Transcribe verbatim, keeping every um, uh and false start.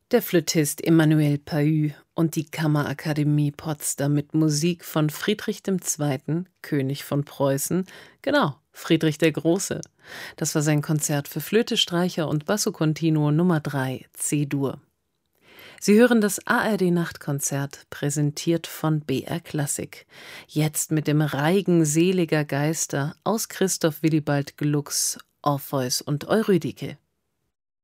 Der Flötist Emanuel Pahud und die Kammerakademie Potsdam mit Musik von Friedrich der Zweite., König von Preußen, genau, Friedrich der Große. Das war sein Konzert für Flöte, Streicher und Basso Continuo Nummer drei, C-Dur. Sie hören das A R D-Nachtkonzert, präsentiert von B R Klassik. Jetzt mit dem Reigen seliger Geister aus Christoph Willibald Glucks Orpheus und Eurydike.